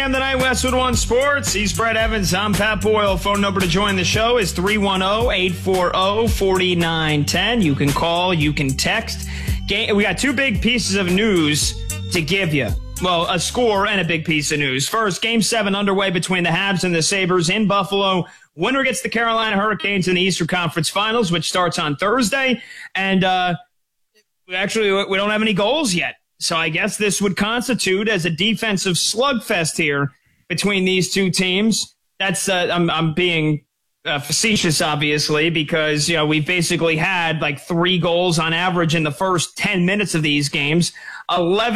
And tonight, Westwood One Sports. He's Brett Evans. I'm Pat Boyle. Phone number to join the show is 310-840-4910. You can call, you can text. We got two big pieces of news to give you. Well, a score and a big piece of news. First, Game 7 underway between the Habs and the Sabres in Buffalo. Winner gets the Carolina Hurricanes in the Eastern Conference Finals, which starts on Thursday. And we don't have any goals yet. So I guess this would constitute as a defensive slugfest here between these two teams. That's I'm being facetious, obviously, because we've basically had like 3 goals on average in the first 10 minutes of these games. 11